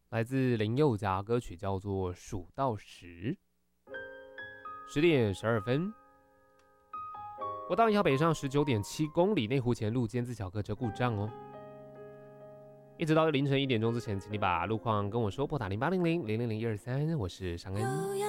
来自林宥嘉，歌曲叫做《数到10》。10:12。国道1号北上19.7公里，内湖前路尖子小客车故障哦。一直到凌晨1点钟之前，请你把路况跟我说，拨打0800-000-123，我是尚恩。